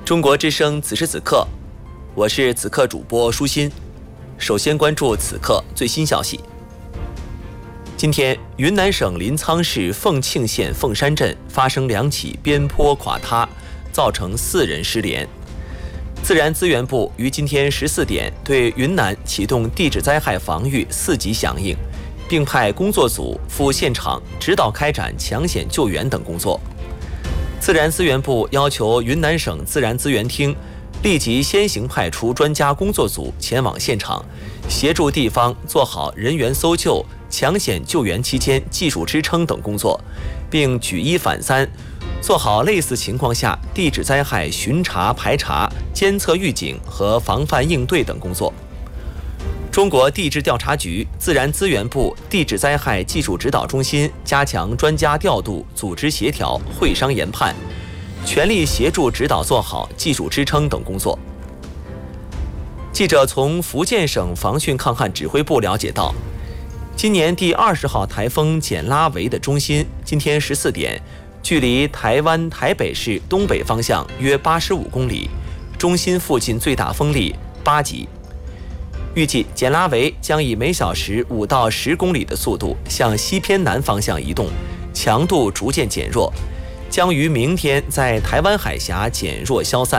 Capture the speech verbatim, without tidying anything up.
中国之声此时此刻，我是此刻主播舒心。首先关注此刻最新消息。今天，云南省临沧市凤庆县凤山镇发生两起边坡垮塌，造成四人失联。自然资源部于今天十四点对云南启动地质灾害防御四级响应，并派工作组赴现场指导开展抢险救援等工作。自然资源部要求云南省自然资源厅立即先行派出专家工作组前往现场，协助地方做好人员搜救、抢险救援期间技术支撑等工作，并举一反三，做好类似情况下地质灾害巡查排查、监测预警和防范应对等工作。中国地质调查局、自然资源部地质灾害技术指导中心加强专家调度、组织协调、会商研判，全力协助指导做好技术支撑等工作。记者从福建省防汛抗旱指挥部了解到，今年第二十号台风简拉维的中心今天十四点，距离台湾台北市东北方向约八十五公里，中心附近最大风力八级。预计简拉维将以每小时五到十公里的速度向西偏南方向移动，强度逐渐减弱，将于明天在台湾海峡减弱消散。